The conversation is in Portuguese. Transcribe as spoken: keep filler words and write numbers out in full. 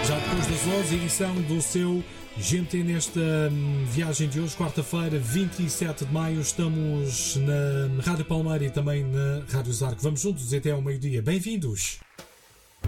Já depois das onze, edição do seu G M T nesta hum, viagem de hoje, quarta-feira, vinte e sete de maio. Estamos na Rádio Palmeira e também na Rádio Zarco. Vamos juntos até ao meio-dia. Bem-vindos!